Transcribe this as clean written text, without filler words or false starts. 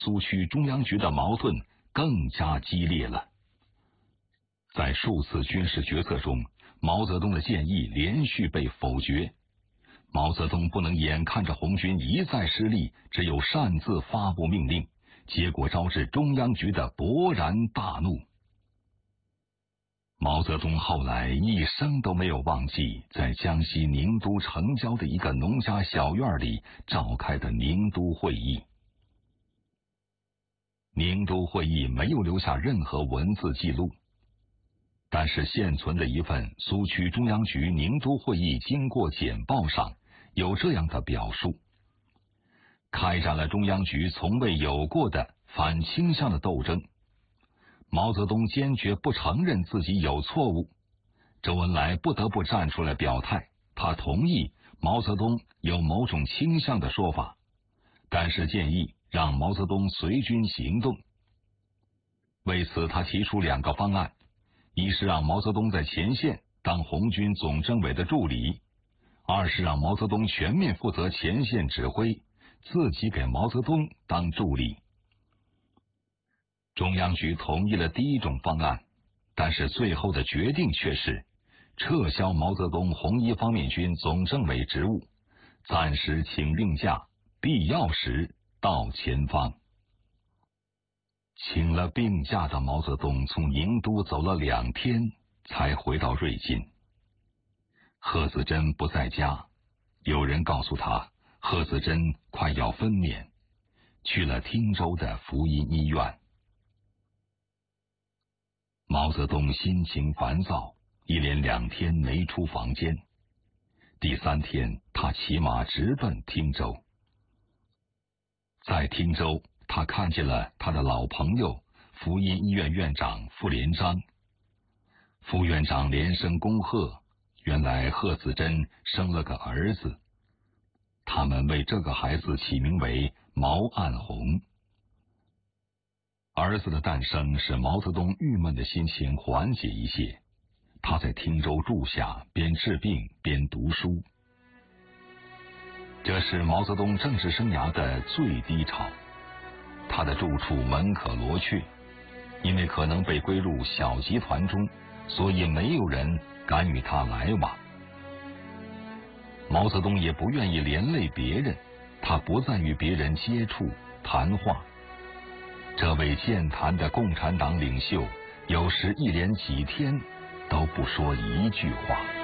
苏区中央局的矛盾更加激烈了。在数次军事决策中，毛泽东的建议连续被否决。毛泽东不能眼看着红军一再失利，只有擅自发布命令，结果招致中央局的勃然大怒。毛泽东后来一生都没有忘记在江西宁都城郊的一个农家小院里召开的宁都会议。宁都会议没有留下任何文字记录，但是现存的一份苏区中央局宁都会议经过简报上有这样的表述：开展了中央局从未有过的反倾向的斗争。毛泽东坚决不承认自己有错误，周恩来不得不站出来表态，他同意毛泽东有某种倾向的说法，但是建议让毛泽东随军行动。为此他提出2个方案，一是让毛泽东在前线当红军总政委的助理，二是让毛泽东全面负责前线指挥，自己给毛泽东当助理。中央局同意了第一种方案，但是最后的决定却是撤销毛泽东红一方面军总政委职务，暂时请病假，必要时到前方。请了病假的毛泽东从宁都走了2天才回到瑞金。贺子珍不在家，有人告诉他贺子珍快要分娩，去了汀州的福音医院。毛泽东心情烦躁，一连2天没出房间。第3天，他骑马直奔汀州。在汀州，他看见了他的老朋友福音医院院长傅连璋。副院长连声恭贺，原来贺子珍生了个儿子，他们为这个孩子起名为毛岸红。儿子的诞生使毛泽东郁闷的心情缓解一些，他在汀州住下，边治病边读书。这是毛泽东政治生涯的最低潮，他的住处门可罗雀，因为可能被归入小集团中，所以没有人敢与他来往。毛泽东也不愿意连累别人，他不再与别人接触谈话。这位健谈的共产党领袖有时一连几天都不说一句话。